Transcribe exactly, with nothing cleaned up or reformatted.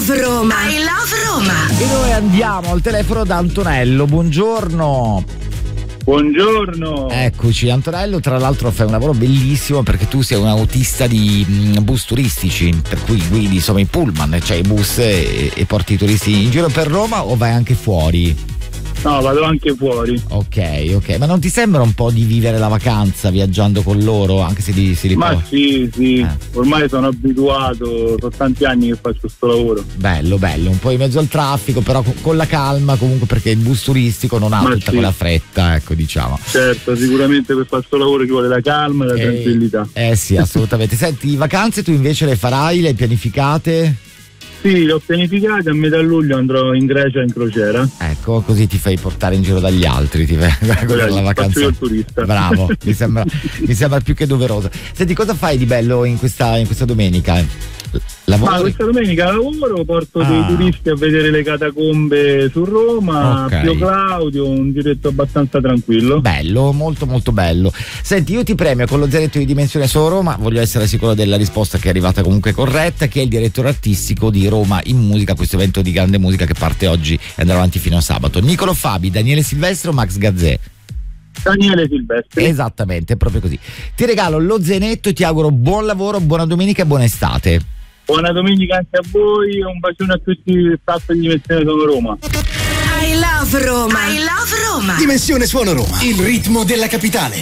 love Roma. I love Roma. E noi andiamo al telefono da Antonello. Buongiorno. Buongiorno. Eccoci Antonello, tra l'altro fai un lavoro bellissimo perché tu sei un autista di mh, bus turistici, per cui guidi insomma i pullman, cioè i bus e, e porti i turisti in giro per Roma o vai anche fuori? No, vado anche fuori. Ok, ok, ma non ti sembra un po' di vivere la vacanza viaggiando con loro, anche se li, se li Ma può? sì, sì, Eh. ormai sono abituato, sono tanti anni che faccio questo lavoro. Bello, bello, un po' in mezzo al traffico, però con, con la calma comunque, perché il bus turistico non ha Ma tutta sì. quella fretta, ecco, diciamo. Certo, sicuramente per fare questo lavoro ci vuole la calma e la Eh, tranquillità. Eh sì, assolutamente. Senti, vacanze tu invece le farai, le hai pianificate? Sì, le ho pianificate, a metà luglio andrò in Grecia in crociera. Ecco, così ti fai portare in giro dagli altri, ti fai quella è la vacanza. Faccio io il turista. Bravo, mi sembra, mi sembra più che doveroso. Senti, cosa fai di bello in questa, in questa domenica? Lavori? Ma questa domenica lavoro, porto Ah. dei turisti a vedere le catacombe su Roma, Ok. Pio Claudio, un diretto abbastanza tranquillo. Bello, molto molto bello. Senti, io ti premio con lo zainetto di Dimensione Solo Roma, voglio essere sicuro della risposta che è arrivata comunque corretta, che è il direttore artistico di Roma in Musica, questo evento di grande musica che parte oggi e andrà avanti fino a sabato. Nicolo Fabi, Daniele Silvestro, Max Gazzè. Daniele Silvestri. Esattamente, è proprio così. Ti regalo lo zainetto e ti auguro buon lavoro, buona domenica e buona estate. Buona domenica anche a voi e un bacione a tutti il staff di Dimensione Solo Roma. I love Roma. I love Roma. Dimensione Suono Roma, il ritmo della capitale.